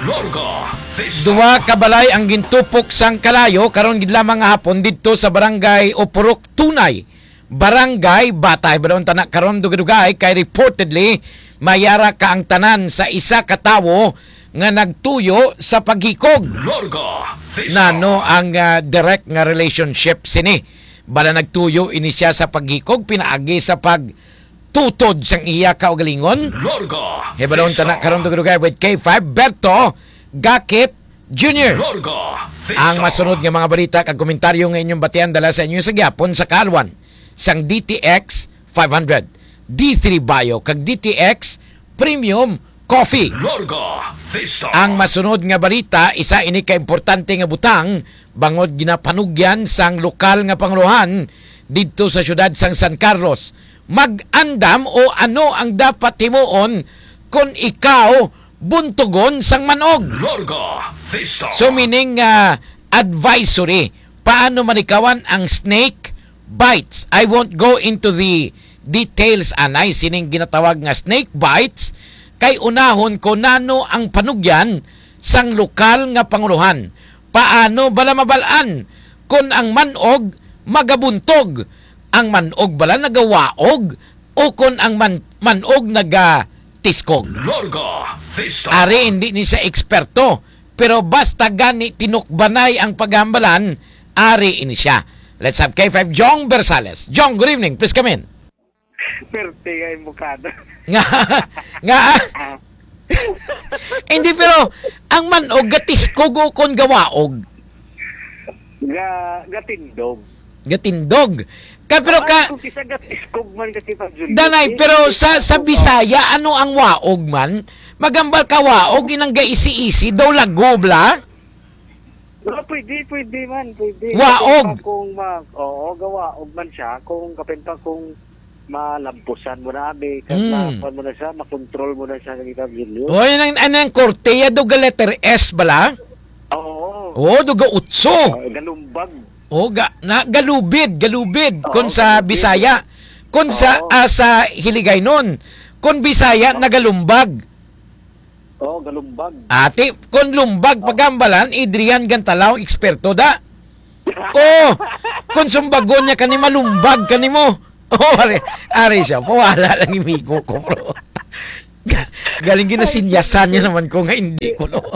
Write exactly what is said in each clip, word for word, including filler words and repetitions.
Duwa kabalay ang gintupok sang kalayo karon gid lamang nga hapon didto sa barangay Opurok Tunay. Barangay Batay badon tanak karon dugay-dugay kay reportedly mayara ka ang tanan sa isa ka tawo nga nagtuyo sa paghikog. Nano ang uh, direct nga relationship sini. Bala nagtuyo ini siya sa paghikog pinaagi sa pag tutod sang iya kaugalingon. Hebadon tanak karon dugay with K five Berto Gakit Junior Ang masunod nga mga balita kag komentaryo nga inyong batian dala sa inyo sa gyapon sa kalwan sang D T X five hundred, D three Bio kag D T X Premium Coffee. Ang masunod nga balita isa ini ka importante nga butang bangod ginapanugyan sang lokal nga panguluhan didto sa syudad sang San Carlos. Mag-andam o ano ang dapat himuon kung ikaw buntugon sang manog. So meaning uh, advisory. Paano manikawan ang snake bites? I won't go into the details anay sining ginatawag nga snake bites kay unahon ko nano ang panugyan sang lokal nga panguluhan. Paano bala mabalaan kung ang manog magabuntog? Ang manog bala nagawaog o kung ang man, manog nagatiskog. Ari hindi ni siya eksperto pero basta gani tinukbanay ang paghambalan, ari ini siya. Let's have K five Jong Bersales. Jong, good evening. Please come in. Perte nga yung mukada. Nga, nga. Hindi pero ang manog gatiskog o kung gawaog? Ga, gatindog. Gatindog. Ka pero ka Danay pero sa sa Bisaya ano ang waog man? Magambal ka waog inang gaisi-isi daw lagobla. No, pwede, pwede man, pwede. Waog. Kung ma, oo, gawaog man siya kung kapenta kung malampusan mo na abi, kasi mm. mo na siya, makontrol mo na siya ng ilang video. O, yun ang, ano ang korteya do ga letter S bala? Oo. Oo, do ga utso. Uh, galumbag. O, ga, na, galubid, galubid, Oo, kung sa galubid. Bisaya. Kung sa, uh, sa Hiligay nun. Kung Bisaya, Oo. nagalumbag. Oo, galumbag. Ate, kung lumbag pagambalan, Adrian Gantalaw, eksperto da. Oo, kung sumbagon niya kani malumbag kani mo. Oo, ari, ari siya. Pawala lang imigo ko, bro. Galing ginasinyasan niya naman ko nga hindi ko, no.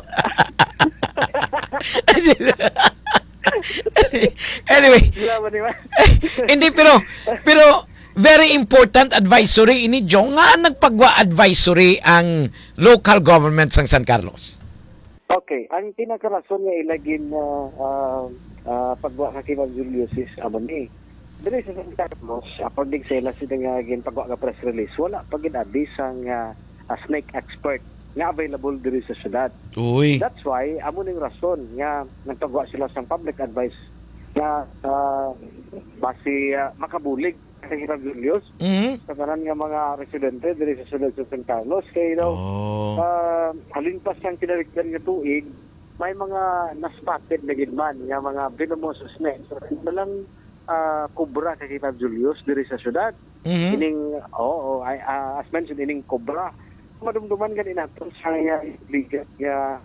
Anyway, hindi pero pero very important advisory ini Jong nga nagpagwa advisory ang local government sang San Carlos. Okay, ang pinakarason nga ilagin na uh, uh, pagwa ka kay Julius is amon ni. Dili sa San Carlos, according sa ila sila nga gin pagwa ka press release, wala pag ginadi sang uh, a snake expert nga available diri sa syudad. Uy. That's why amo ning rason nga nagtagwa sila sa public advice nga uh, basi uh, makabulig kay Hirab Julius mm-hmm. sa tanan nga mga residente diri sa syudad sa San Carlos kay daw oh. uh, halin pa siyang kinarigdan nga tuig may mga na-spotted na gidman nga mga venomous snakes so lang uh, kubra kay Hirab Julius diri sa syudad. Mm-hmm. Ining oo oh, oh, uh, as mentioned ining kubra madumduman ganin nato sa nga bigat nga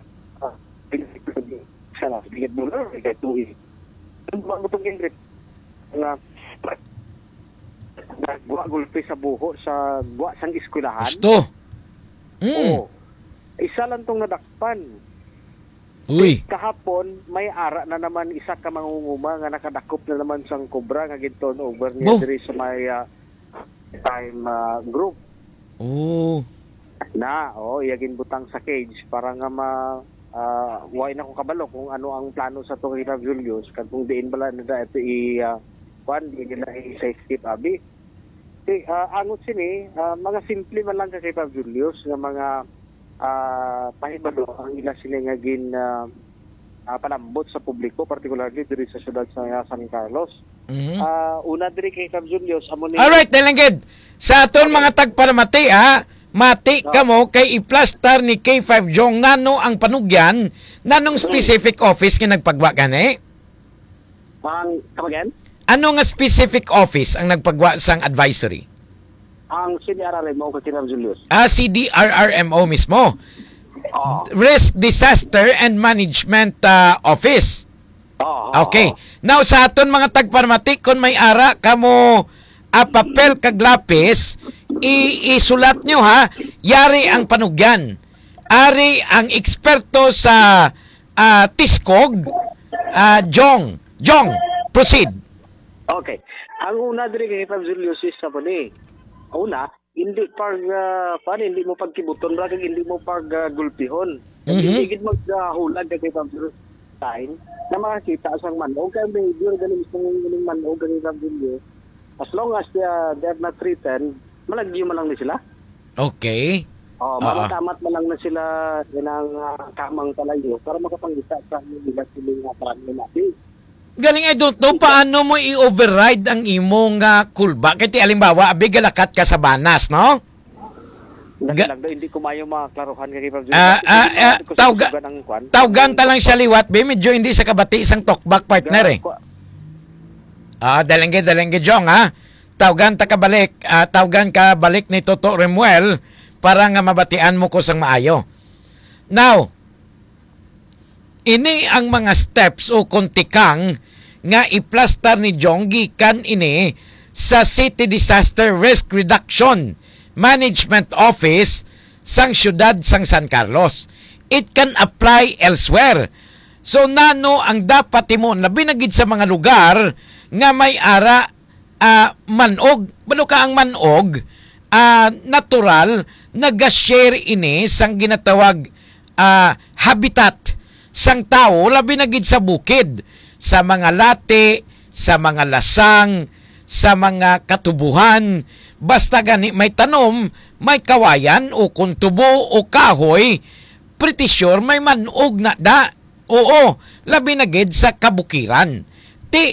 sa na bigat mo na kay tuig ang itong ingrid nga nagbuwa gulpi sa buho sa buwa sang eskwelahan. Gusto. Mm. Oo. Isa lang tong nadakpan. Uy. Kahapon, may ara na naman isa ka mangunguma nga nakadakop na naman sang kobra nga ginton over niya Bo. diri sa may uh, time uh, group. Oo. Na, oh, iyagin butang sa cage para nga ma uh, way na ko kabalo kung ano ang plano sa tong Hirab Julius kung diin bala na da ito i uh, kwan di nila i-safety abi. Okay, uh, angot sini uh, mga simple man lang sa Hirab Julius nga mga uh, pahibalo ang ila sila nga gin uh, uh, palambot sa publiko particularly diri sa syudad sa San Carlos. Mm-hmm. Uh, una diri kay Hirab Julius amo ni. Alright, dalangid. Sa aton mga tagparamati ha. Mati no. Kamo kay i-plaster ni K five Jong nano ang panugyan nanong specific office nga nagpagwa gani? Ang kamagyan? Ano nga specific office ang nagpagwa sang advisory? Ang C D R R M O kay Hirab Julius. Ah, C D R R M O mismo. Oo. Risk Disaster and Management uh, Office. Oo. Okay. Now sa aton mga tagparmatik kung may ara kamo a papel kag lapis, i- isulat nyo ha, yari ang panugyan. Ari ang eksperto sa uh, Tiskog, uh, Jong. Jong, proceed. Okay. Ang una diri kay Fabulous sa po ni. Una, hindi pag uh, pan hindi mo pagkibuton ra kag hindi mo pag uh, gulpihon. Mhm. Hindi gid maghulag uh, kay Fabulous time na makakita sang manog kay behavior galing sa galing manog kay Fabulous. As long as uh, they're not threatened, malagyo man lang ni sila. Okay. Oh, Oo. mamatamat man lang na sila ng uh, kamang kalayo para makapangita sa nila siling uh, parang natin. Galing, I don't know paano mo i-override ang imong uh, kulba. Kaya alimbawa, abigalakat ka sa banas, no? Dali Ga- lang daw, hindi ko mayo makaklaruhan kay Fabulous. Ah, ah, ah, tawga- Tawgan ta lang siya liwat, be. Medyo hindi sa kabati isang talkback partner eh. Ah, dalengge, dalengge, Jong, ha? Tawgan ta kabalik, ah, tawgan ka balik ni Toto Remuel para nga mabatian mo ko sang maayo. Now, ini ang mga steps o kontikang nga iplastar ni Jong gikan ini sa City Disaster Risk Reduction Management Office sang syudad sang San Carlos. It can apply elsewhere. So nano ang dapat imo labi na gid sa mga lugar nga may ara uh, manog, balo ka ang manog uh, natural nag-share ini sang ginatawag uh, habitat sang tao labi na gid sa bukid, sa mga late, sa mga lasang, sa mga katubuhan, basta gani may tanom, may kawayan o kung tubo o kahoy, pretty sure may manog na da. Oo, labi na gid sa kabukiran. Ti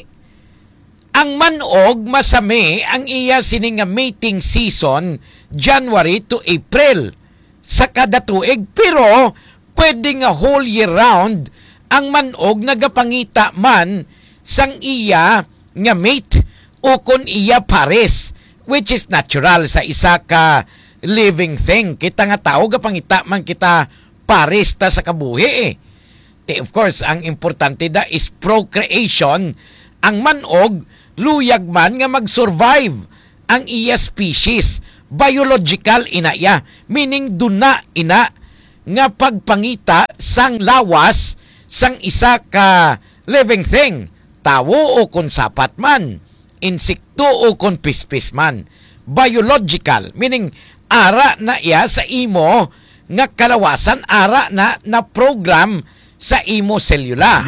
ang manog masami ang iya sining nga mating season January to April sa kada tuig, pero pwede nga whole year round ang manog nagapangita man sang iya nga mate o kun iya pares, which is natural sa isa ka living thing. Kita nga tao gapangita man kita pares ta sa kabuhi eh. Di, of course, ang importante da is procreation. Ang manog luyag man nga mag-survive ang iya species. Biological ina ya, meaning duna ina nga pagpangita sang lawas sang isa ka living thing, tawo o kun sapat man, insekto o kun pispis man. Biological, meaning ara na iya sa imo nga kalawasan, ara na na program sa imo selula.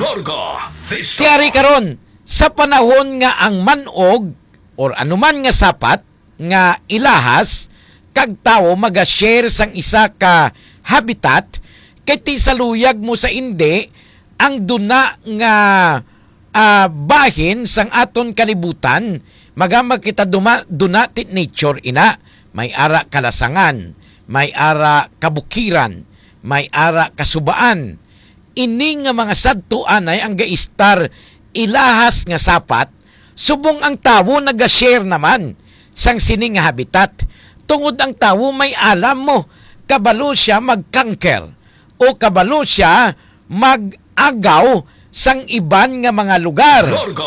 Tiyari karon sa panahon nga ang manog or anuman nga sapat nga ilahas kag tawo maga-share sang isa ka habitat, kay ti saluyag mo sa indi ang duna nga uh, bahin sang aton kalibutan, magamag kita duma, duna ti nature ina. May ara kalasangan, may ara kabukiran, may ara kasubaan. Ini nga mga sadtuan ay ang gaistar ilahas nga sapat, subong ang tawo naga-share naman sang sining nga habitat. Tungod ang tawo may alam mo, kabalo siya mag-conquer o kabalo siya mag-agaw sang iban nga mga lugar.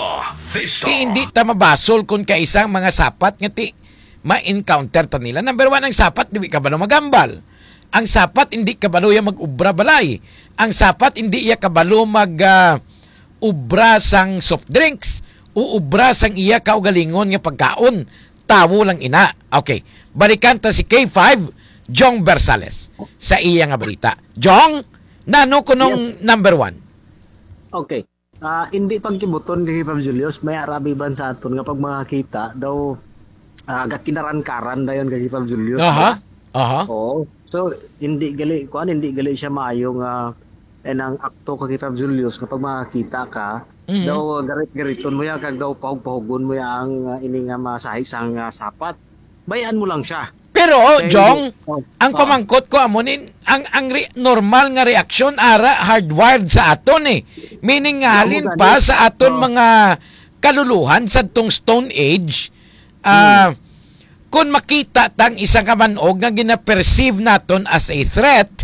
Ti hindi ta mabasol kung kaisang mga sapat nga ti ma-encounter ta nila. Number one, ang sapat di kabalo magambal. Ang sapat hindi kabalo ya mag-ubra balay. Ang sapat hindi iya kabalo mag uh, ubra sang soft drinks o ubra sang iya kaugalingon nga pagkaon. Tawo lang ina. Okay, balikan ta si K five Jong Bersales sa iya nga balita. Jong, nano ko nung yes. Number one? Okay. Uh, hindi pagkibuton kay Pab Julius, may arabi ban sa aton nga pag makakita daw uh, gakinaran-karan dayon kay Pab Julius. Aha. Aha. Oo. So hindi gali kuan hindi gali siya maayo nga eh, nang akto kay Pab Julius kapag makakita ka mm-hmm. daw garit-gariton mo ya kag daw pahug-pahugon mo ya ang uh, ini nga masahi sang uh, sapat. Bayan mo lang siya. Pero okay. Jong, oh, ang pamangkot ko amonin ang ang re- normal nga reaksyon ara hardwired sa aton eh. Meaning nga halin pa sa aton oh. mga kaluluhan sa tong Stone Age, ah uh, hmm. kung makita tang isang kamanog nga gina-perceive naton as a threat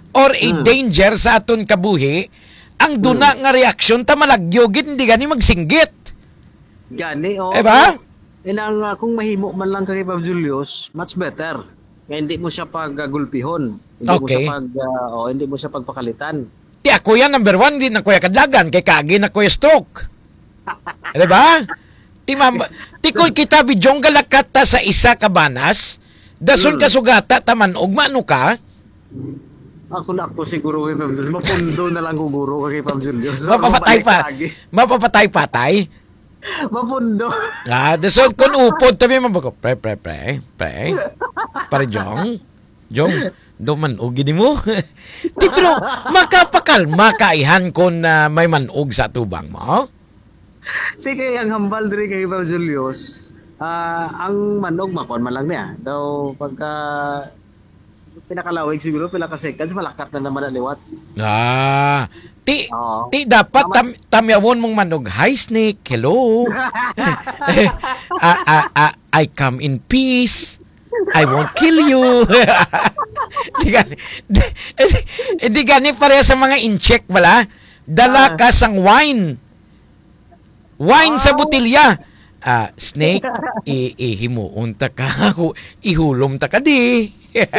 or a Hmm. danger sa aton kabuhi, ang duna nga reaksyon ta malagyo gid hindi gani magsinggit. Gani, oh. Eh ba? Inang uh, kung mahimo man lang kay Pab Julius, much better. Kaya hindi mo siya paggulpihon. Hindi Okay. mo siya pag uh, oh, hindi mo siya pagpakalitan. Ti ako yan, number one, di na kuya kadlagan, kay kagi na kuya stroke. Di ba? Ti, ma'am, ti kung kita bidyong galakat ta sa isa ka banas, dason Hmm. ka sugata, taman, ugmano ka, Ako na ako siguro kay Pab Julius. Mapundo na lang guguro kay Pab Julius. mapapatay pa, Mabalik lagi. mapapatay-patay. Mapundo. Ah, dason kung upod, tabi mo ba ko, pre, pre, pre, pre, pare Jong, Jong, do manog gini mo. Ti, pero makapakalma kaihan kung na may manog sa tubang mo. Di kay ang hambal diri kay Pab Julius. Ah, ang manog makon man lang niya. Daw pagka pinakalawig siguro pila ka seconds malakat na naman ang liwat. Ah, ti, Oo. ti dapat tam, tamyawon mong manog. Hi, Snake. Hello. Ah, ah, ah, I come in peace. I won't kill you. Di gani, di, di- di gani pareha sa mga incheck, bala. Dala Ah. ka sang wine. Wine sa botilya. Ah, Snake, i ihimuon ta ka. Ihulom ta ka di.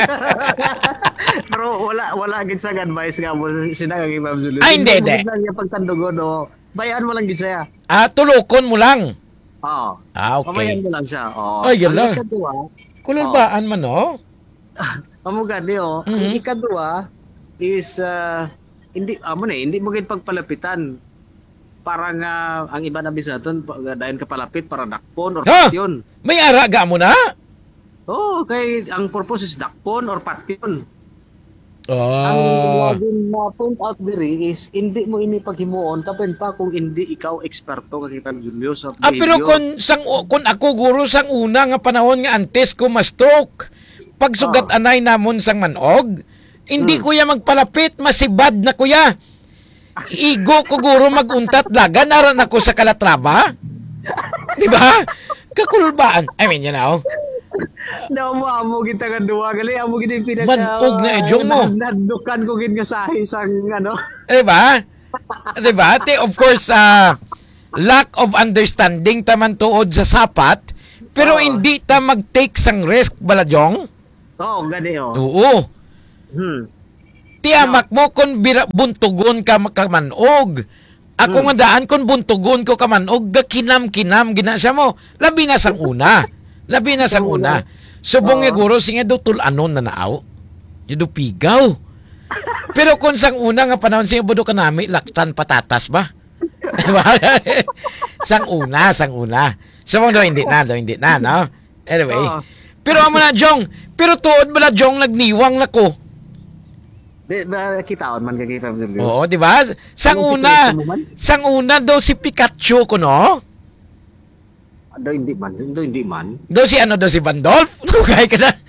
Pero wala wala gid sa advice nga mo sina kay Pab Julius. Ay, hindi, hindi. Lang yung pagtandugon o bayaan mo lang gid siya. Ah, tulokon mo lang. Oo. Ah, Pamayan okay. mo lang siya. Oo. Ay, yala. Ang ikadua, Kululbaan man, no? amo gani oh. Mhm. Ang ikadua is uh, hindi amo na eh, hindi mo gid pagpalapitan. Parang uh, ang iba na bisaton dayon ka palapit para dakpon or Ha? patyon. May araga mo na? Oh, kay ang purpose is dakpon or patyon. Ang Oh. laging na point out diri is hindi mo ini paghimuon tapen pa kung hindi ikaw eksperto kay Pab Julius sa Ah, pero behavior. kung, sang, kung ako guro sang una nga panahon nga antes ko ma-stroke, pag sugat Oh. anay namon sang manog, hindi Hmm. kuya magpalapit, masibad na kuya. Igo ko guro maguntat lagan, aran ako sa kalatraba. Di ba? Kakulbaan. I mean, you know. Na mo amo kita nga duwa gali amo gid yung pinaka Manog na ejong mo. Nadukan ko gid nga sahi sang ano. Di ba? Di ba? Te, of course, ah, lack of understanding taman tuod sa sapat, pero Oo. hindi ta mag-take sang risk, baladyong. Oh, gani oh. Oo. Hmm. Tiyamak mo kung bira, buntugon ka kamanog. Ako Hmm. nga daan kung buntugon ko kamanog, kinam-kinam ginasya mo. Labi na sang una. Labi na sang una. Subong Oo. nga guro, singa do tulanon na naaw. Yudo pigaw. Pero kung sang una nga panahon, singa budo ka nami, laktan patatas ba? Diba? sang una, sang una. Subong do, hindi na, do, hindi na, no? Anyway. Oo. Pero amo na, Jong. Pero tuod bala, Jong, nagniwang na ko. Di ba kitaon man kay Pab Julius? Oo, di ba? Sang Anong una, sikreto mo man? sang una daw si Pikachu ko, no? Do hindi man, do hindi man. Daw si ano daw si Bandolf? Tugay ka na.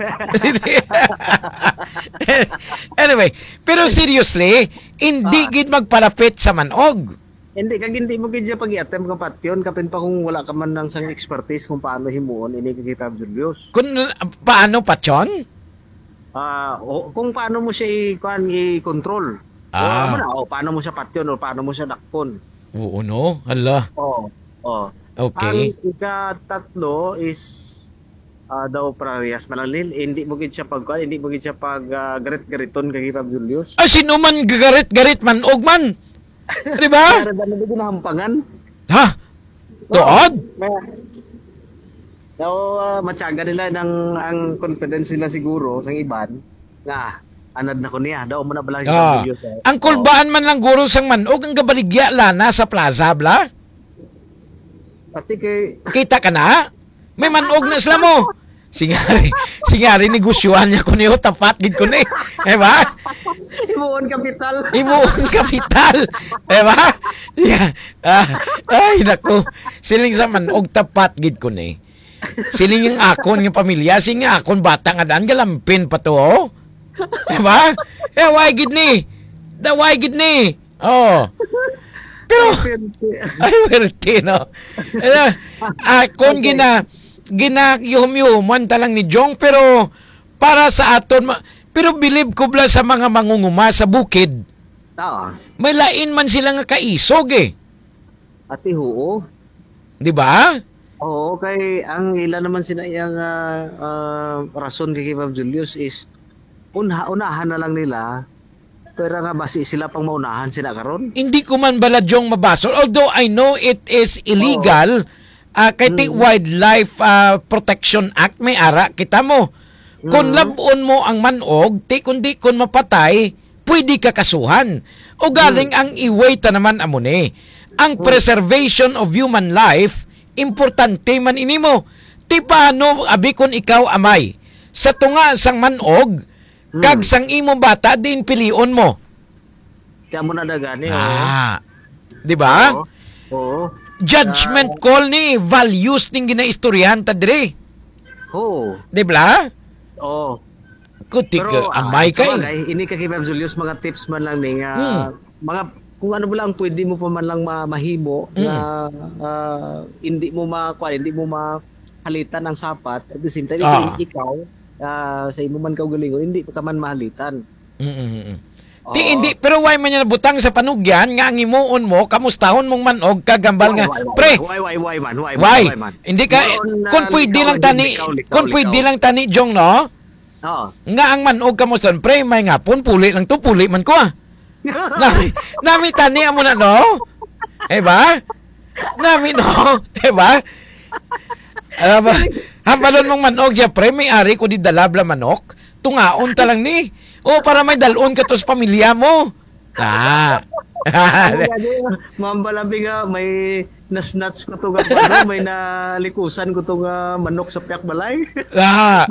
Anyway, pero seriously, hindi Ah. gid magpalapit sa manog. Hindi kag hindi mo gid siya pag-attempt ka patyon kapin pa kung wala ka man nang sang expertise kung paano himuon ini kay Pab Julius. Kung paano patyon? Ah, o, kung paano mo siya i-kuan i-control. Ah. O, ano na, o, paano mo siya patyon o paano mo siya dakpon. Oo, no? Hala. Oh. Oh. Okay. Ang ikatatlo is ah, daw parehas malalil. Hindi mo gid siya pagkuan, hindi mo gid siya pag ah, garit-gariton kay Pab Julius. Ah, sino man gagarit-garit manog man? Di ba? Para ba na ginahampangan? Ha? Tuod? So, uh, matyaga nila ng ang confidence nila siguro sa iban nga anad na ko niya daw mo na bala Ah. Ang kulbaan man lang guro sang manog, ang gabaligya lana sa plaza, bla? Pati kay Kita ka na? May manog na sila mo. Singari, singari negosyuhan niya ko niyo, tapat gid ko ni. Eh ba? Imuon kapital. Imuong kapital. Eh ba? Yeah. Ah, ay, naku. Siling sa manog, tapat gid ko ni. Siling yung akon yung pamilya, siling yung akon bata nga daan, galampin pa to, oh. Eh ba? Eh, why gid ni? Da why gid ni? Oh. Pero, ay, werti, no? Eh, akon gina, gina yuhum-yuhuman talang ni Jong, pero para sa aton, ma- Pero bilib ko bla sa mga mangunguma sa bukid. Oo. May lain man sila nga kaisog eh. Ati huo. Di ba? Oo, kay ang ila naman sina iyang ah, ah, rason kay Ma'am Julius is unha unahan na lang nila pero nga basi sila pang maunahan sila karon. Hindi ko man baladyong mabasol. Although I know it is illegal, uh, kay ti Wildlife uh, Protection Act may ara kita mo. Kung Mm. labon mo ang manog, ti kundi kun mapatay, pwede ka kasuhan. O galing ang iway ta naman amo ni. Ang preservation of human life, importante man inimo. Ti paano abi kun ikaw amay sa tunga sang manog, kag sang imo bata din pilion mo. Kaya mo na dagani. Ah. 'Di ba? Oo. Oo. Judgment call ni values ning ginaistoryahan ta dire. Oo. 'Di ba? Oo. Kutik Pero uh, amay ah, kay. sabagay, ini ka kay Ma'am Julius mga tips man lang ning ah, mga kung ano ba lang pwede mo pa man lang ma- mahimo Mm. na ah, hindi mo ma hindi mo mahalitan ang sapat at the same time Ah. ikaw ah, sa imo man kaugalingon hindi pa ka man mahalitan. Mm. Oo. Ti hindi pero why man niya nabutang sa panugyan nga ang imuon mo kamustahon mong manog kagambal nga Why, why, pre. why why why man why Why? why man. Hindi ka Meron na kung pwede likaw, lang tani likaw, likaw, kung likaw. pwede lang tani jong no. Oo. Nga ang manog kamuston pre may ngapon puli lang to puli man ko ah. Nami, nami tani amo na no? Eh ba? Nami no? Eh ba? Ano ba? Hambalon mong manog ya pre, may ari ko di dalabla manok. Tungaon ta lang ni. O para may dalon ka to sa pamilya mo. Ah. Mambalabi nga may nasnats ko to nga ano, may nalikusan ko to nga manok sa piyak balay. ah.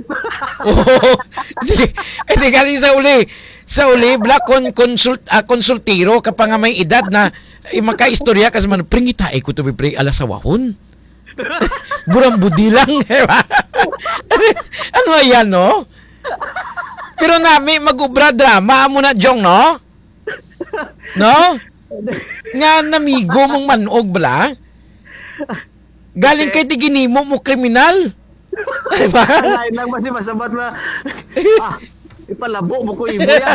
Oo. Hindi kali sa uli. Sa uli, black kon consult ah, konsultiro kapag nga may edad na eh, makaistorya kasi man pringita eh ko to pre alas sawahon. Burang budi lang, eh ba? Ano yan, no? Pero nami mag-ubra drama mo na jong, no? No? Nga namigo mong manog bala? Galing kay tiginimo mo kriminal. Di ba? Alain lang ba si masabat na ah, ipalabo mo ko imo yan.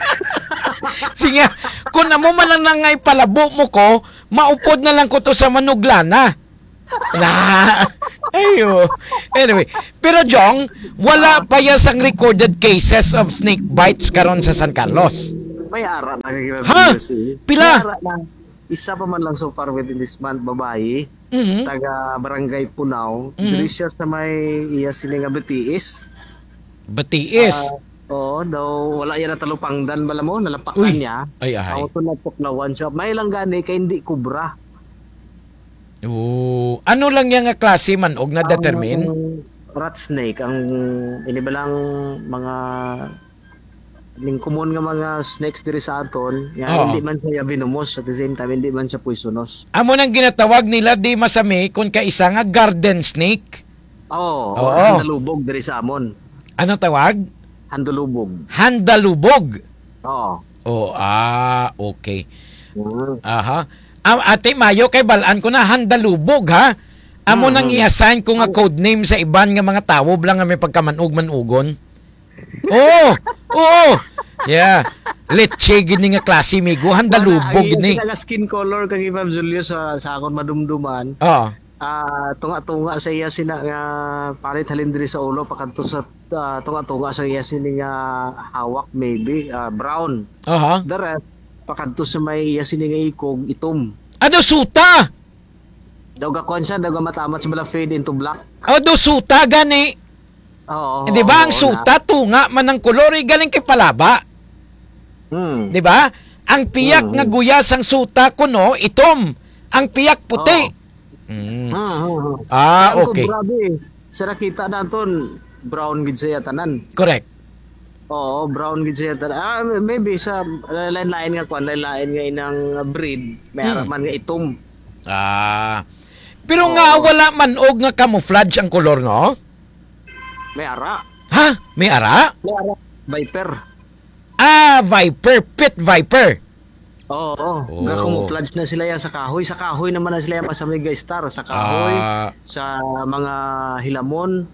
Sige, kung amo man lang nga ipalabo mo ko, maupod na lang ko to sa manuglana. Na. Ayo. Anyway, pero Jong, wala pa yan sang recorded cases of snake bites karon sa San Carlos. May ara na kay Ha? Pila? May ara lang. Isa pa man lang so far within this month babae, Mhm. taga Barangay Punaw, Mhm. diri siya sa may iya sila nga betiis. Batiis. Ah, oo, daw wala yan na talupangdan bala mo, nalapakan Uy. niya. Ay, ay. Ako to nagpuklawan siya. May lang gani kay hindi kubra. Oo. Ano lang yan nga klase man og na-determine? Ang rat snake, ang inibalang mga ning common nga mga snakes diri sa aton, nga Oo. hindi man siya venomous at the same time hindi man siya poisonous. Amo nang ginatawag nila di masami kung kaisa nga garden snake. Oo, Oo. oh, handalubog diri sa amon. Ano tawag? Handalubog. Handalubog. Oo. Oh, ah, okay. Mm. Aha. Ah, ate Mayo kay balaan ko na handalubog ha. Amo Mhm. nang i-assign ko nga code name sa iban nga mga tawo lang nga may pagkamanog-manugon. Oo. Oo. Yeah. Leche gini nga klase migo handalubog Ay, gini. ang skin color kang Ma'am Julius sa sa akon madumduman. Oh. Ah, tunga-tunga sa iya sina nga palit halin diri sa ulo pakadto sa ah, tunga-tunga sa iya sini nga hawak maybe ah, brown. Aha. The rest pakadto sa may iya sini nga ikog itom. Ado suta. Daw gakon siya daw matamat sa bala fade into black. Ado suta gani. Oo. Eh, di ba ang oo, suta tunga man ang kolor eh, galing kay palaba. na. Hmm. Di ba? Ang piyak Mhm. nga guyas ang suta kuno itom. Ang piyak puti. Mm. Hmm, hmm, hmm. Ah, Pero okay. Grabe. Sa nakita naton brown gid siya tanan. Correct. Oo, brown gid siya tanan. Ah, maybe sa lain-lain nga kwan, lain-lain nga inang breed, may Hmm. ara man nga itom. Ah. Pero nga wala man og nga camouflage ang kolor no? May ara. Ha? May ara? May ara. Viper. Ah, viper, pit viper. Oo, oo. Oh. Nga camouflage na sila yan sa kahoy. Sa kahoy naman na sila yan sa Mega Star. Sa kahoy, Ah, sa mga hilamon,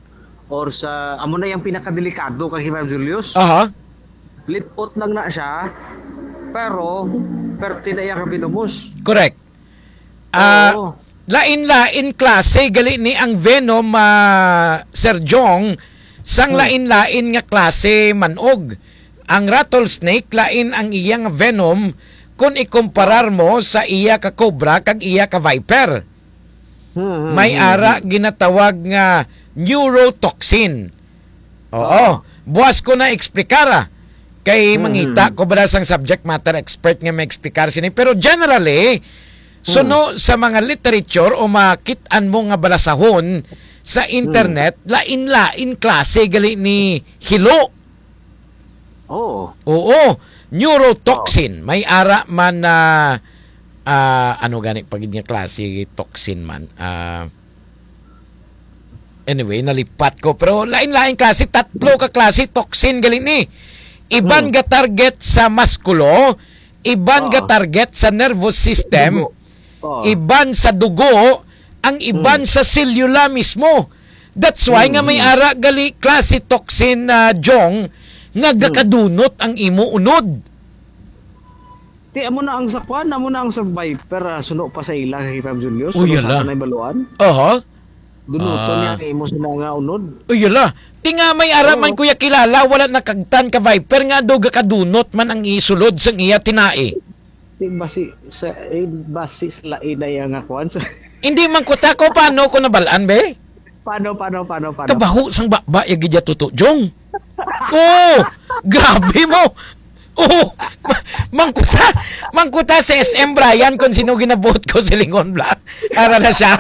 or sa amo na yung pinakadelikado kay Ma'am Julius. Aha. Lipot lang na siya, pero perti na iya ka binumus. Correct. Ah, Oo. lain-lain klase gali ni ang venom, ah, Sir Jong, sang Hmm. lain-lain nga klase manog. Ang rattlesnake lain ang iyang venom kung ikumparar mo sa iya ka cobra kag iya ka viper. Hmm, hmm, May hmm, ara ginatawag nga neurotoxin. Oo. Buwas ko na eksplikara. Kay Mhm. mangita ko ba sang subject matter expert nga ma-explikar sini. Pero generally, suno sa mga literature o makitaan mo nga balasahon sa internet, lain-lain klase gali ni hilo. Oo. Oo. Neurotoxin. May ara man na ah, ano gani pag niya klase toxin man. Ah, anyway, nalipat ko. Pero lain-lain klase, tatlo ka klase toxin gali ni. Iban ga target sa muskulo, iban ga Oo. target sa nervous system, Oo. iban sa dugo, ang iban sa selula mismo. That's why nga may ara gali klase toxin na jong nga gakadunot ang imo unod. Ti amo na ang sakwan, amo na ang sa Viper, ah, suno pa sa ila kay Ma'am Julius. Uy, Suno yala. sa na baluan. Aha. Dunuton Ah. niya imo sila nga unod. Uyala. Tinga may ara man Oo. kuya kilala, wala nakagtan ka Viper nga do gakadunot man ang isulod sang iya tinae. Ti basi sa eh, basi sa lain na yang akwan. Sa, Hindi man kuta ko paano ko nabalaan be? paano paano paano paano? Kabaho sang bakba yung gidya tuto, Jong. Oh, grabe mo. Oh, ma- mangkuta, mangkuta sa S M Brian kung sino ginabuot ko si Lingon Black. Ara na siya.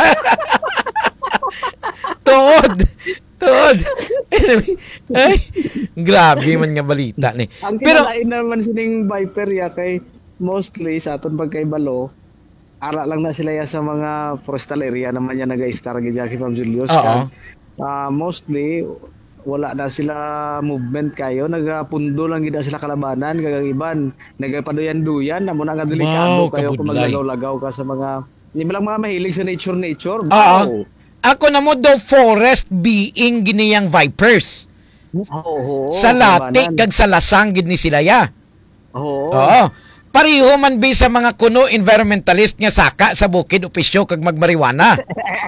Tuod. Tuod. Ay, grabe man nga balita ni. Ang Pero, kinalain naman sining Viper ya kay mostly sa aton pagkaibalo, ara lang na sila ya sa mga forestal area naman ya naga-star gi Jackie Ma'am Julius. Oo. Kan. Ah, mostly wala na sila movement kayo, nagapundo lang gid sila kalabanan, kag iban nagapaduyan-duyan, amo na nga delikado Wow, kayo kung kabudlay. maglagaw-lagaw ka sa mga hindi mo lang mga mahilig sa nature nature. Oo. Ako na mo daw forest being giniyang vipers. Oo. Sa lati kag sa lasang gid ni sila ya. Oo. Oo. Pariho man bi sa mga kuno environmentalist nga saka sa bukid opisyo kag magmariwana.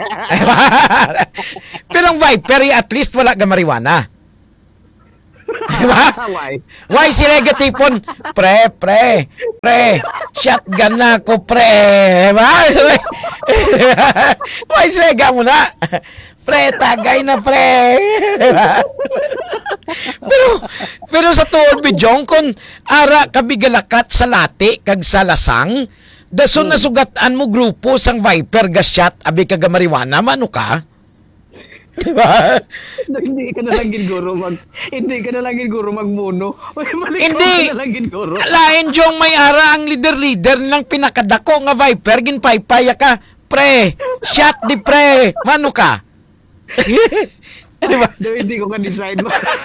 Pero ang viper at least wala ga mariwana. Diba? Why? Why sila gatipon? Pre, pre, pre, shotgun na ako, pre. Diba? Why sila ga mo na? Pre, tagay na, pre. Diba? pero, pero sa tuod, Bijong, kung ara kabigalakat sa lati kag sa lasang, dason na sugatan mo grupo sang viper ga shot, abi kag mariwana, mano ka? Diba? hindi ka na lang guro mag hindi ka na lang guro magmuno. May mali Hindi. ka na lang guro. Lain Jong may ara ang leader-leader nilang pinakadako nga viper ginpaypaya ka. Pre, shot di pre. Mano ka? Di ba? Do hindi ko ka decide mo.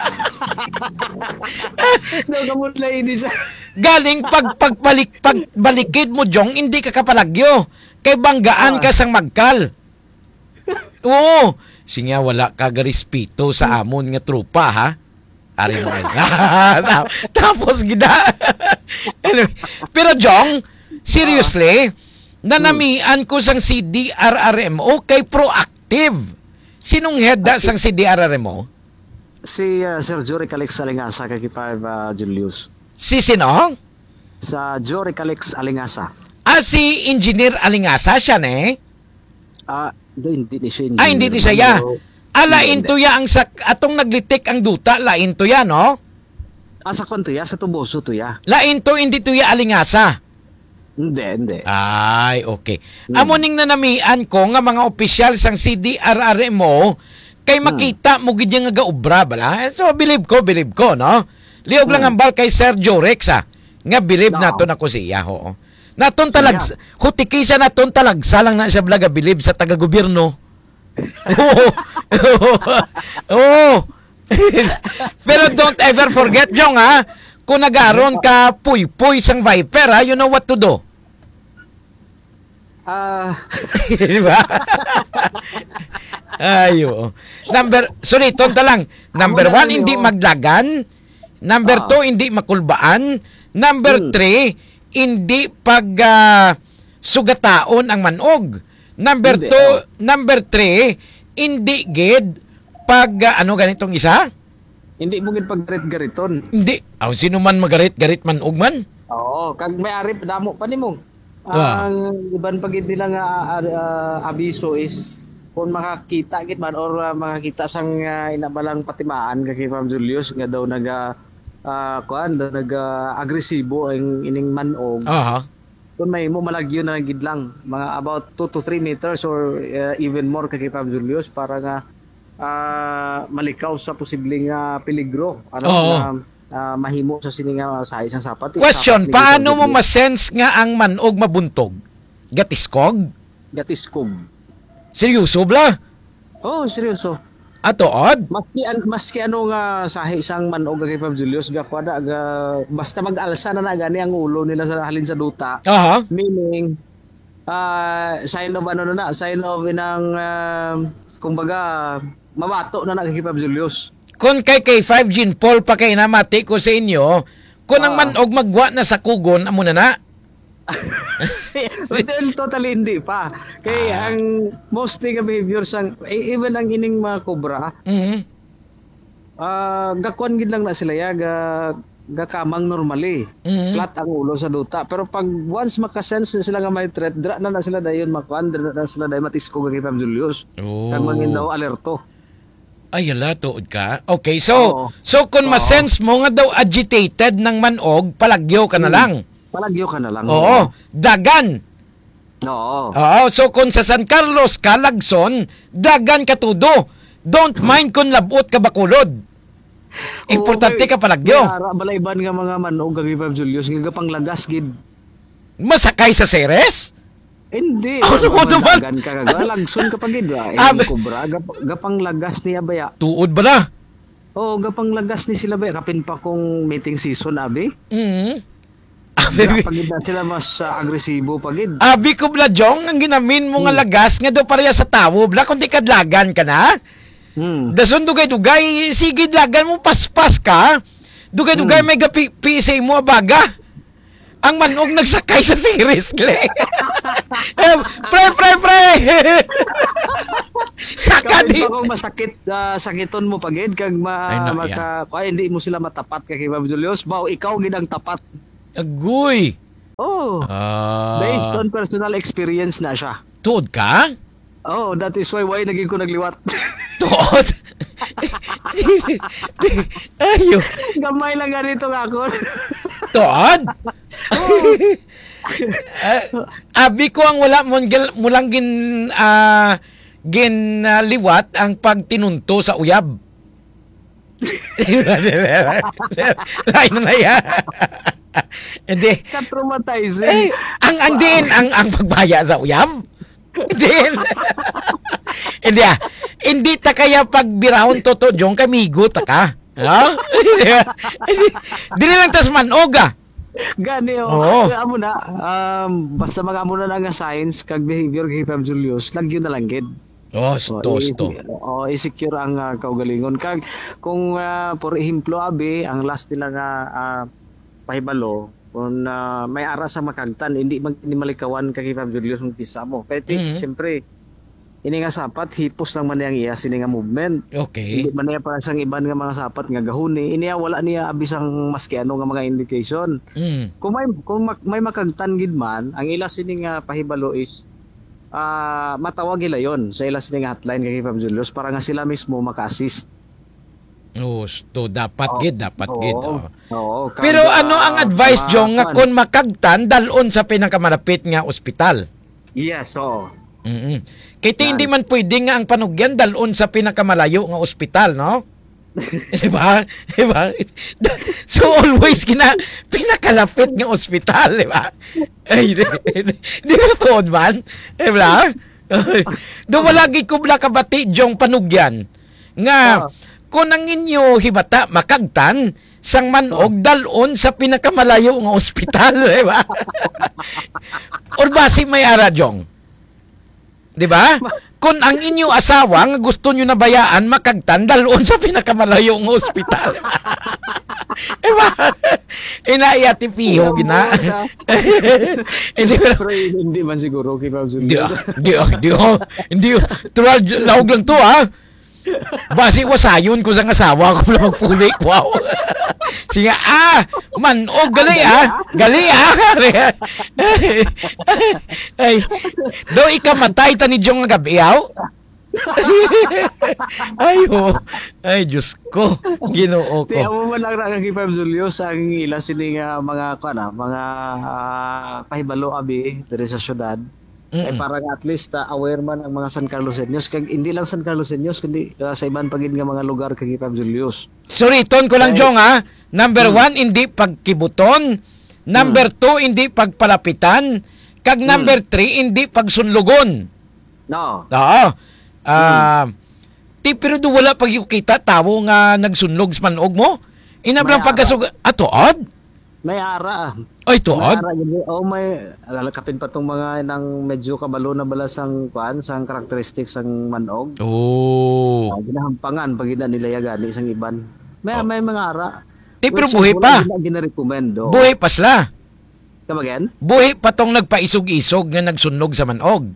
Do ka mo na i-decide. Galing pag pagbalik pagbalikid mo Jong, hindi ka kapalagyo. Kay banggaan ka sang magkal. Oo. Sinya wala ka garespeto sa amon nga trupa ha. Ari mo ay. Tapos gida. Anyway, pero Jong, seriously, nanamian ko sang C D R R M O kay proactive. Sinong head da sang C D R R M O? Si uh, Sir Jory Calix Alingasa kay five uh, Julius. Si sino? Sa Jory Calix Alingasa. Ah, si Engineer Alingasa siya ne? Ah, do hindi ni siya. Ah, hindi ni siya ya. Pero- Ah, lain Hindi. to ya ang sak atong naglitik ang duta, lain to ya, no? Ah, sa kwanto ya, sa tuboso to ya. Lain to, hindi to ya Alingasa. Hindi, hindi. Ay, okay. Amo ning nanamian ko nga mga opisyal sang C D R R M O kay makita mo gid nga gaobra bala. So believe ko, believe ko, no? Liog lang ang bal kay Sir Jorex ah. Nga believe No. nato na ko siya, ho. Naton talag hutiki siya naton talag salang na siya blaga believe sa taga-gobyerno. Oo. Oo. Pero don't ever forget, Jong, ha? Kung nagaron ka puy-puy sang viper, ha? You know what to do. Ah, Di ba? Ayo. Number, sorry, tonta lang. Number Amo na one, lang hindi yun. maglagan. Number Ah. two, hindi makulbaan. Number Hmm. three, hindi pag ah, sugataon ang manog. Number Hindi, two, oh. number three, hindi gid pag ah, ano ganitong isa? hindi mo gid paggarit-gariton. Hindi. Aw, sino man magarit-garit manog man? Oo, kag may ari damo pa nimo. Ah. Ang iban pag nila nga ah, ah, abiso is kung makakita gid man or ah, makakita sang uh, inabalang patimaan kay Ma'am Julius nga daw naga uh, kuan daw naga agresibo ang ining manog. Aha. Kung may mo malagyo na gid lang mga about two to three meters or uh, even more kay Ma'am Julius para nga ah, malikaw sa posibleng ah, peligro ano Oo. na ah, mahimo sa sining nga sa isang sapat. Question, Sapat ni paano mo Ma'am Julius. masense nga ang manog mabuntog? Gatiskog? Gatiskog. Seryoso bla? Oh, seryoso. Ato odd? Maski an maski ano nga sahi sang manog kay Pab Julius ga kwada ga basta mag-alsa na na gani ang ulo nila sa halin sa duta. Aha. Meaning ah sign of ano na na, sign of inang uh, kumbaga mabato na na kay Pab Julius. Kung kay kay five Gin Paul pa kay namati ko sa inyo, kung ang Ah. manog magwa na sa kugon, amo na na. But then, totally hindi pa. Kay Ah. ang mostly nga behavior sang eh, even ang ining mga cobra, Mhm. ah gakuan gid lang na sila ya ga gakamang normally. Mhm. Flat ang ulo sa duta. Pero pag once makasense na sila nga may threat, dra na na sila dayon makuan, dra na sila dayon matisko kay Pam Julius. Oh. Kag mangin daw alerto. Ay, ala, tuod ka. Okay, so, Oo. so kung Oo. masense mo nga daw agitated ng manog, palagyo ka na Hmm. lang. Palagyo ka na lang. Oo. Dagan. Oo. Oo. So, kung sa San Carlos ka, Lagson, dagan ka tudo. Don't mind kung labot ka bakulod. Importante ka palagyo. Ara balayban nga mga manog kag Pam Julius nga gapang lagas gid. Masakay sa seres? Hindi. Ano mo naman? Dagan ka kaga. Lagson ka pagid. Eh, Ah, kubra. Gap, gapang lagas niya baya. Tuod ba na? Oo, gapang lagas ni sila baya. Kapin pa kung meeting season, abi. Mm. Pagid na sila mas ah, agresibo pagid. Abi ko bla jong ang ginamin mo nga lagas nga daw pareha sa tawo bla kundi kadlagan ka na. Hmm. Dason dugay-dugay sige lagan mo paspas ka. Dugay-dugay may gapi P S A mo abaga. Ang manog nagsakay sa series gle. Eh, pre pre pre. Saka Kapin di. pa kung masakit, ah, sakiton mo pagid kag ma, Ay, na, maka, kaya hindi mo sila matapat kay Ma'am Julius. Bao, ikaw gid ang tapat. Agoy. Oh. Ah. Based on personal experience na siya. Tuod ka? Oh, that is why why naging ko nagliwat. Tuod. Ayo. Gamay lang ganito nga ako. Tuod? Ah, abi ko ang wala mo gil- mulang gin ah, gin ah, liwat ang pagtinunto sa uyab. Lain na yan. Hindi. Ka-traumatizing. Eh, ang ang din ang ang pagbaya sa uyab. Din. Hindi ah. Hindi ta kaya pagbirahon toto jong kamigo ta ka. No? Dili lang tas manog ah. Gani o. Oo. Kaya amo na, um, basta mga amo na lang nga science kag behavior kay Pam Julius, lagyo na lang gid. Oh, sto, i- sto. O, i-secure ang uh, kaugalingon. Kag, kung, uh, for ehemplo, abi, ang last nila nga uh, pahibalo, kung uh, may ara sa makagtan, hindi mag hindi malikawan kay Pam Julius ng pisa mo. Kaya, Mhm. siyempre, ini nga sapat, hipos lang man niyang iya, sini nga movement. Okay. Hindi man niya para siyang iban nga mga sapat nga gahuni. Iniya wala niya abisang maski ano nga mga indication. Mm. Kung may kung mak- may makagtan gid man, ang ila sini nga pahibalo is ah matawag ila yon sa ila sini nga hotline kay Pam Julius para nga sila mismo maka-assist. Oh, sto dapat Oo. gid, dapat gid. oh. Oo. Kag, Pero ano ah, ang advice mga jong nga kwan- kon makagtan dalon sa pinakamalapit nga ospital? Yes, oo. Mm. Kaya ti Yan. hindi man pwede nga ang panugyan dalon sa pinakamalayo nga ospital, no? Diba? Diba? So always kina pinakalapit nga ospital, diba? Ay, di, di, di ba tuod man? Diba? Do wala gid ko bla kabati jong panugyan nga Ah. kung ang inyo hibata makagtan sang manog dalon sa pinakamalayo nga ospital, diba? Or basi may ara jong. Di ba? Kung ang inyo asawa nga gusto nyo na bayaan, makagtan, daloon sa pinakamalayong ospital. Diba? Inaiyati piho, gina. Hindi ba? Pero hindi man siguro kay Ma'am Di, Julius. di, di, hindi, tural, lahog lang to, ha? Basi wasayon ko sa asawa ko na magpuli. Wow. Sige, ah, man, oh, gali, ah. Gali, ah. Ay, daw ikamatay ta ni Jong nga gabi, aw. Ay, oh. Ay, Diyos ko. Ginoo Di ko. amo man lang ra kay Ma'am Julius ang ila sini nga mga kuan mga ah, pahibalo abi diri sa syudad. Ay Mm-mm. parang at least ah, aware man ang mga San Carloseños kag hindi lang San Carloseños kundi ah, sa iban pagid nga mga lugar kay Ma'am Julius. Suriton ko lang, Jong, ha? Number one, hindi pagkibuton. Number two, hindi pagpalapitan. Kag number three, hindi pagsunlugon. No. Oo. Ah, ti pero do wala pag yung kita tawo nga nagsunlog sa manog mo. Inablang May pagkasug ato ad. May ara. Ay May tuod. ara gid. Oh may lalakapin pa tong mga nang medyo kabalo na bala sang kuan sang characteristics sang manog. Oh. Oh, ginahampangan pag ina nila gani sang iban. May Oh. may mga ara. Ti pero Which is buhi wala pa. gina gina-recommend. Oh. Buhi pa sila. Come again? Buhi pa tong nagpaisog-isog nga nagsunog sa manog.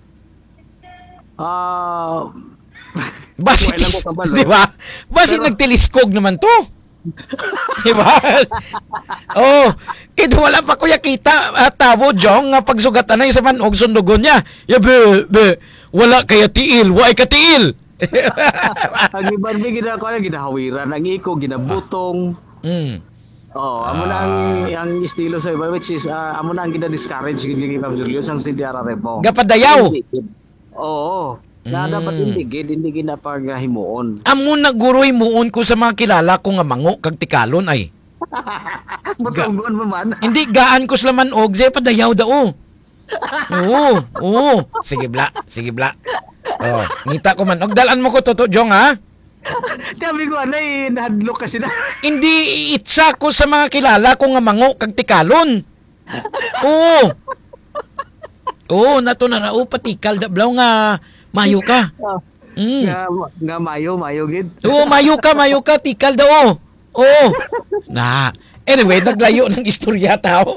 Ah, Basi, Wala ko kabalo. di ba? Basi Pero- nagtiliskog naman to. Di ba? Oh, kaya wala pa kuya kita uh, tawo Jong nga pagsugatan na sa manog sundugon niya. Ya be, be, wala kaya tiil, wala ka tiil. ang iban may gina ko ginahawiran, ang iko ginabutong. Mm. Oh, amo na ang ang estilo sa iba which is ah, amo na ang gina-discourage gid ni Ma'am Julius ang C D R R mo. Gapadayaw. Oo. Na Mm. dapat hindi gid hindi gid na paghimuon. Amo na guroy muon ko sa mga kilala ko nga mango kag tikalon ay. Matunggon mo man. Hindi gaan ko sila manog, say padayaw dao. Oo, oo. Sige bla, sige bla. Oh, ngita ko manog. Dalan mo ko toto Jong, ha? Sabi ko anay nahadlok kasi na. Hindi itsa ko sa mga kilala ko nga mango kag tikalon. Oo. Oo, nato na rao patikal da blaw nga mayo ka. Mm. nga, nga mayo mayo gid. Oo, mayo ka, mayo ka, tikal daw. Oo. Na. Anyway, naglayo ng istorya tao.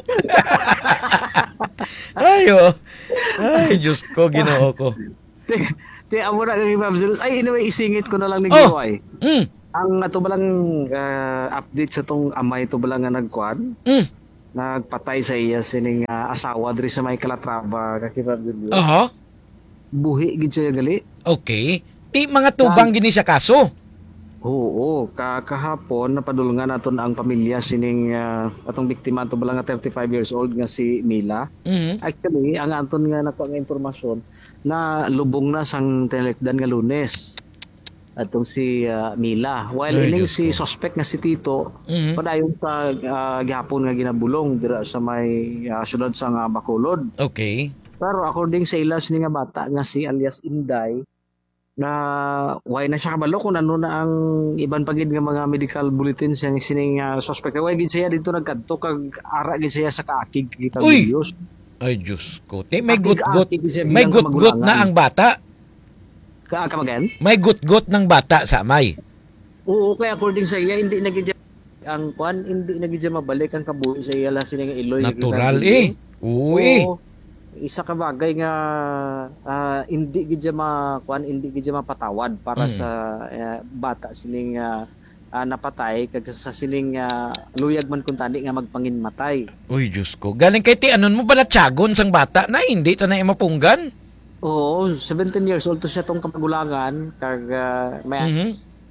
Ayo. Ay, Diyos ko, ginoo ko. Te, te amo na kay Ma'am Julius. Ay anyway isingit ko na lang ni Oh. Giway. Mm. Ang ato balang ah, update sa tong amay to balang nga nagkuan. Mm. Nagpatay sa iya sining ah, asawa diri sa may Calatrava kay Ma'am Julius. Aha. Buhi gid siya gali. Okay. Ti mga tubang gini sa kaso. Oo, ka kahapon napadulungan naton ang pamilya sining ah, atong biktima to balang nga thirty-five years old nga si Mila. Mm. Actually, ang aton nga nakuha nga impormasyon na lubong na sang tinalekdan nga Lunes. Atong si ah, Mila. While Ay, ining Diyos si ko. suspect nga si Tito, Mm. padayon sa ah, gihapon nga ginabulong dira sa may ah, syudad sa nga Bacolod. Okay. Pero according sa ila sini nga bata nga si alias Inday na why na siya kabalo kung ano na ang iban pagid nga mga medical bulletins yang sining uh, suspect. Why gid siya dito nagkadto kag ara gid siya sa kaakig kita Uy! videos. Ay, Diyos ko. Ti, may Akig- gut-gut. akig siya May bilang gut-gut kamagulangan. na ang bata. Ka ka again? May gut-gut ng bata sa amay. Oo, kaya according sa iya hindi na gid siya- ang kwan hindi na gid siya mabalik ang kabuhi sa iya la sining Iloy. Natural eh. Uy. Oo. Isa ka bagay nga ah, hindi gid siya ma kwan hindi gid siya mapatawad para Mm. sa ah, bata sining ah, ah, napatay kag sa sining ah, luyag man kun tani nga magpanginmatay. Uy, Diyos ko. Galing kay ti anon mo bala tiyagon sang bata na hindi ta na mapunggan. Oo, seventeen years old to siya tong kamagulangan kag ah, may Mhm.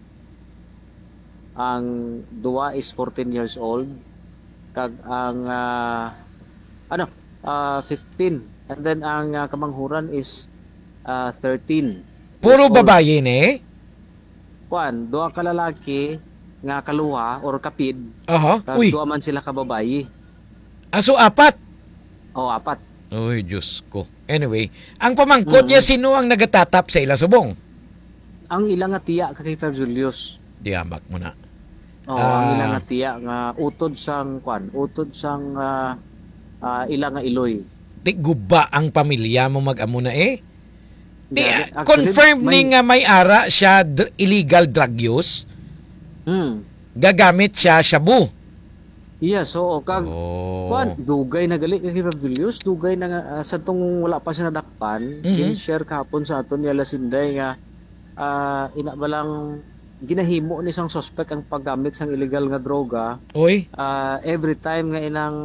ang duwa is fourteen years old kag ang ah, ano ah, fifteen and then ang ah, kamanghuran is ah, thirteen. Puro years old. babae ni. Kwan, duha ka lalaki nga kaluha or kapid, Aha. kag Uy. duha man sila ka babayi. Aso apat. O apat. Uy, Diyos ko. Anyway, ang pamangkot Mm. niya sino ang nagatatap sa ila subong? Ang ilang nga tiya ka kay Feb Julius. Diamak mo na. O Ah. ang ilang nga tiya nga utod sang kwan, utod sang ah, ah, ilang nga Iloy. Di guba ang pamilya mo mag-amo na eh. Di, Gani- ah, actually, confirm may- ni nga may ara siya dr- illegal drug use. Hmm. Gagamit siya shabu. Iya, so kag Oh. kuan dugay na gali kay Rob Julius, dugay na nga ah, sa tong wala pa siya nadakpan, Mhm. gin-share kahapon sa aton ni Alasinday nga ah, ina ba lang ginahimo ni isang suspect ang paggamit sang illegal nga droga Oy. ah, every time nga inang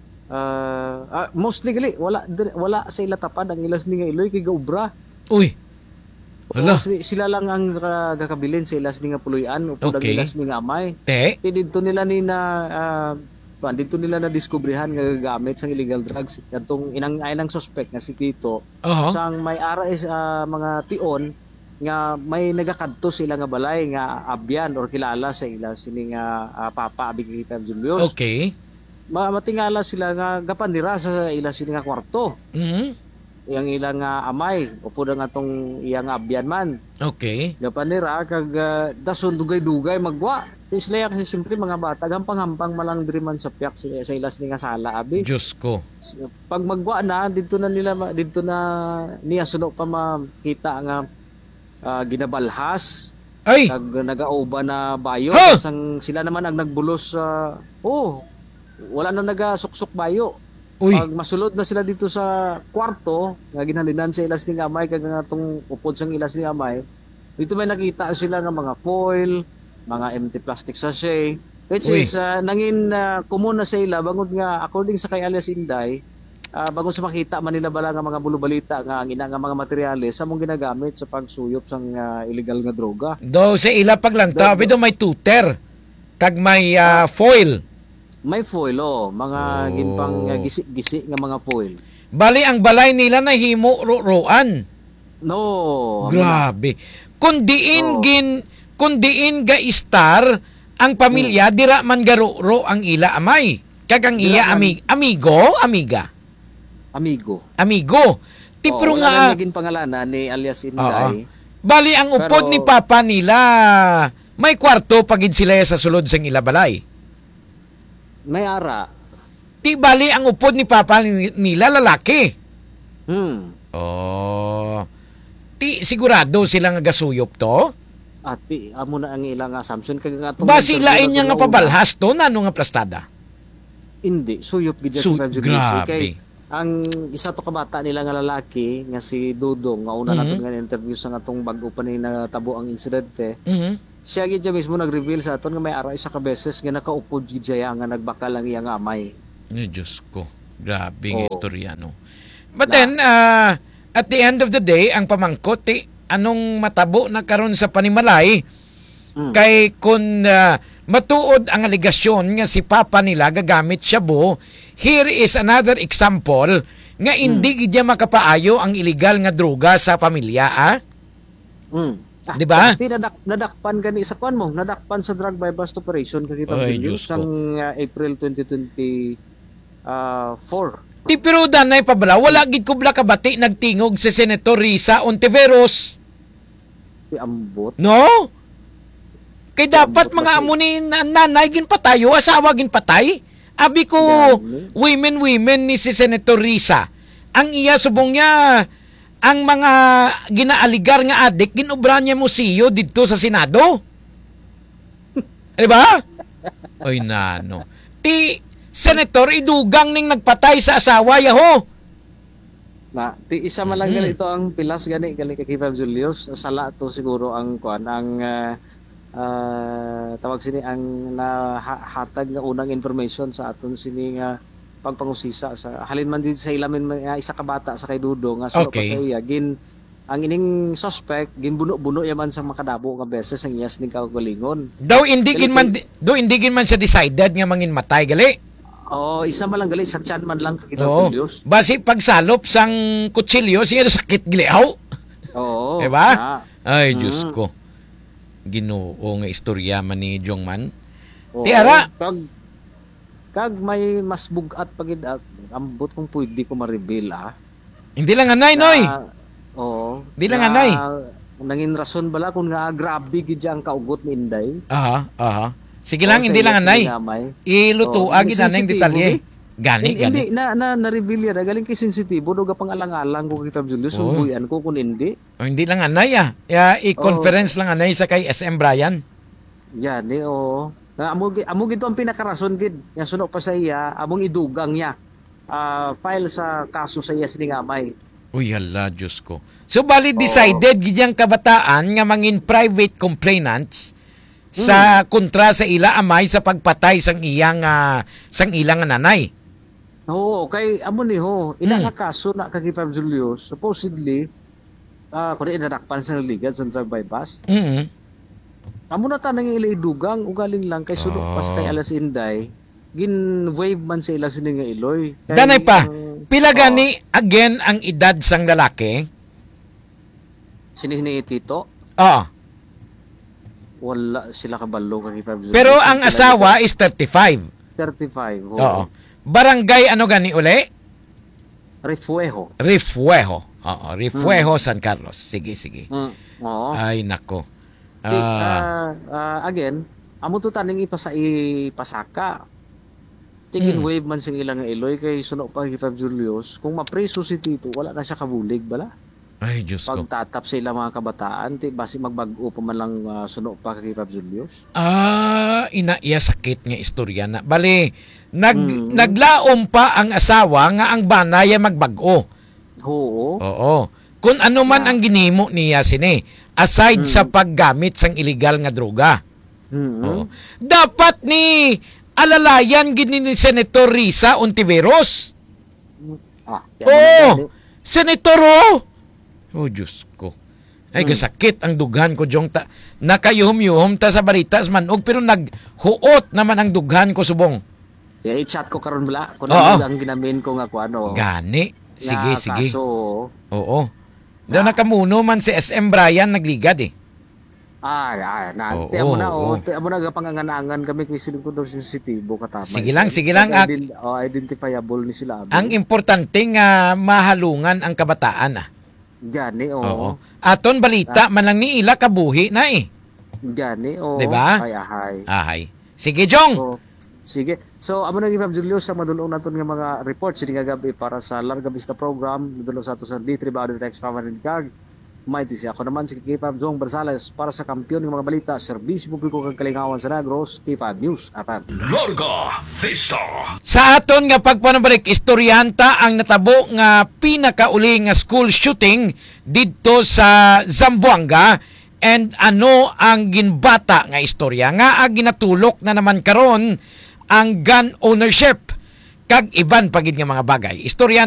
ah, ah, mostly gali wala dir- wala sa ila tapad ang ilas ni nga iloy kay gaubra. Uy. Hala. O, si- sila lang ang uh, gakabilin sa ilas ni nga puluyan upod ang Okay. ilas ni nga amay. Te. Ti dito nila ni na ah, pa dito nila na diskubrihan nga gagamit sang illegal drugs kadtong inang ay ng suspect nga si Tito Oho. sang may ara is ah, mga tion nga may nagakadto sila nga balay nga abyan or kilala sa ila sini nga ah, Papa Abi Kitan Julius. Okay. Ma matingala sila nga gapanira sa ila sini nga kwarto. Mhm. Yang ilang nga amay upod ang atong iyang abyan man. Okay. Gapanira kag uh, dason dugay-dugay magwa. Ti sila kasi siyempre mga bata gampang-hampang malang diri man sa piyak sila sa ilas ni nga sala abi. Diyos ko. Pag magwa na dito na nila ma- dito na niya suno pa makita nga ah, ginabalhas Ay. kag nagaoba na bayo Ha! sang sila naman ang nagbulos sa oh wala na nagasuksok bayo. Uy. Pag masulod na sila dito sa kwarto, nga ginhalinan sa ilas ni Amay, kag nga itong upod sa ilas ni Amay, dito may nakita sila nga mga foil, mga empty plastic sachet, which Uy. is uh, nangin uh, common na sa ila, bangod nga, according sa kay alias Inday, uh, bangod sa makita man nila bala nga mga bulubalita nga ang ina nga mga materyales sa mong ginagamit sa pagsuyop sang uh, illegal nga droga. Do sa ila paglantaw, Do- pero may tuter. Kag may ah, foil. May foil, oh, mga Oh. ginpang uh, gisi-gisi nga mga foil. Bali ang balay nila na himo ro-roan. No, Grabe. Kung diin Oh. gin kung diin ga star ang pamilya dira man garo-ro ang ila amay. Kag ang Dira iya man- ami, amigo, amiga. amigo. Amigo. Tipro Oh, nga wala na naging pangalanan ni alias Oo. Inday. bali ang upod Pero- ni papa nila may kwarto pagid sila sa sulod sang ila balay. May ara. Ti bali ang upod ni papa ni- nila lalaki. Hmm. Oh. Ti sigurado sila nga gasuyop to? At pi, amo na ang ilang assumption kag nga Ba silain niya nga pabalhas to nano nga plastada? Hindi, suyop gid Su- sa Radyo grabe. Kay ang isa to ka bata nila nga lalaki nga si Dudong nga una Mhm. naton nga interview sa atong bago pa ni natabo ang insidente. Mhm. Siya gid siya mismo nag-reveal sa aton nga may ara isa ka beses nga nakaupod gid siya nga nagbakal ang iyang amay. Ay, Diyos ko. Grabe ng Oo. istorya, no? But then, uh, at the end of the day, ang pamangkot, eh, anong matabo na karon sa panimalay, Hmm. kay kung uh, matuod ang aligasyon nga si papa nila gagamit shabu, here is another example nga hindi gid niya makapaayo ang illegal nga droga sa pamilya, ah? Mm. Ah, Di ba? Di nadak nadakpan gani sa kwan mo, nadakpan sa drug by bust operation kag Ay, kita Diyos ko. sang uh, April twenty twenty-four. Ti pero danay pabala, wala gid kubla kabati nagtingog si Senator Risa Ontiveros. Ti ambot. No? Kay dapat Ambot mga kasi. amo ni na- nanay gin patayo, asawa gin patay. Abi ko, Gani. women women ni si Senator Risa. Ang iya subong niya, ang mga ginaaligar nga adik, ginubra niya mo siyo dito sa Senado. Di ba? Oy nano. Ti Senator idugang ning nagpatay sa asawa yaho. Na, ti isa man lang Mhm. gali ito ang pilas gani gali kay Kevin Julius. Sala to siguro ang kuan ang ah, ah, tawag sini ang nahatag nga unang information sa aton sini nga pagpangusisa sa halin man din sa ilamin nga isa ka bata sa kay Dudo nga sulo Okay. pa sa iya gin ang ining suspect ginbuno-buno yaman sa makadabo nga beses ang iyas ning kagalingon. Daw hindi gin man daw hindi gin man siya decided nga mangin matay gali. Oh, isa man lang gali sa tiyan man lang kay Kevin Oo. Julius. Basi pagsalop sang kutsilyo, siya sakit gliaw. Oo. Diba? na. Ay, Mm. Diyos ko. Ginoo nga istorya man ni Jongman. Oo. Tiara. Kag, kag may mas bugat pagid at ambot kung pwede ko ma-reveal ah. Hindi lang anay, noy. Na- Oo. Di lang na- anay. Nangin rason bala kung nga grabe gid ang kaugot ni Inday. Aha, aha. Sige lang, Oo, hindi sa lang iya anay. sinamay. Iluto Oo, agi na ng sensitive, detalye. eh. Gani, Hin- Hindi, gani. na, na, na-reveal yan. Galing kay sensitibo, doon ka pang alang-alang ko kay Fab Julius. Oh. Subuyan ko kung hindi. O, hindi lang anay ah. Ya, i-conference lang anay sa kay S M Brian. Yan, eh, oo. Nga, Amo, gi- amo gito ang pinakarason, gid. Nga sunod pa sa iya, among idugang niya. Ah, file sa kaso sa iya siningamay. Uy, hala, Diyos ko. So, bali decided, gidyang kabataan nga mangin private complainants sa kontra sa ila amay sa pagpatay sang iyang ah, sang ilang nanay. Oo, kay amo ni ho, ina nga kaso na kay Fab Julius, supposedly, ah, kundi inadakpan sa ligad sa drug bypass. Mm. Amo na tanang ila idugang, ugaling lang kay sunod Oh. pas kay Alas Inday, gin-wave man sa ila sini nga iloy. Kay Danay pa, ang- pila Oo, gani again ang edad sang lalaki? sini sini tito, Oo. wala sila kabalo kay Fab Julius. Pero ang asawa is thirty-five. thirty-five. Oo. Oo. Barangay ano gani uli? Refuejo. Rifuejo. Oo, Rifuejo, San Carlos. Sige, sige. Mm. Oo. Ay, nako. Di, Ah, ah, ah, again, amo to taning ipasa ipasaka. Tigin Mm. wave man sing ilang nga iloy kay suno pa kay Fab Julius. Kung mapreso si Tito, wala na siya kabulig bala. ay, Diyos ko. Pagtatap sa ilang mga kabataan, ti basi magbag-o pa man lang ah, suno pa kay Fab Julius. Ah, inaiya sakit nga istorya na. Bali, nag, Mm. naglaom pa ang asawa nga ang banay ay magbag-o. Oo. Oo. Kung ano man ang ginimo niya sini, aside sa paggamit sang illegal nga droga. Mm. Oo. Dapat ni alalayan gini ni Senator Risa Ontiveros. Ah, Oo. Senator, oh! Oh, Diyos ko. Ay, gasakit ang dughan ko, Jong. Ta, nakayuhom-yuhom ta sa balitas manog, pero naghuot naman ang dughan ko, subong. Kaya i-chat ko karon bala kung Oo. ano ang ginamin ko nga kuano. Gani. Sige, nga sige. Kaso, Oo. Daw nakamuno man si S M Brian nagligad eh. ah, ah na, Oo, ti amo na, oo. oh, ti amo na gapanganganangan kami kay silong ko sensitibo katama. Sige lang, sige lang, ah. Ident- oh, identifiable ni sila. abi. Ang importante nga mahalungan ang kabataan ah. Gani, oo. Oo. Aton balita man lang ni ila kabuhi na eh. Gani, oo. Diba? Ay, ahay. Ahay. Sige, Jong. So, sige. So, amo na Fab Julius sa madulong naton nga mga reports sini nga gabi para sa Larga Vista program dulo sa ato sa D three Bawden Text Family Card. Mighty siya. Ako naman si K-Fab Jong Barsales para sa kampiyon ng mga balita, serbisyo publiko kag kalingawan sa Negros, K-Fab News. Atan. Larga Vista. Sa aton nga pagpanabalik, istoryanta ang natabo nga pinakauli nga school shooting didto sa Zamboanga, and ano ang ginbata nga istorya nga ang ginatulok na naman karon ang gun ownership kag iban pagid nga mga bagay. Istorya